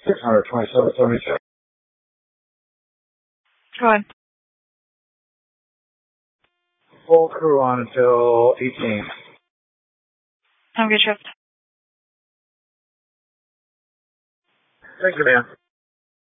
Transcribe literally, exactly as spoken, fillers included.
six hundred twenty-seven seventy-six. Go ahead. Full crew on until eighteen. Have a good shift. Thank you, ma'am.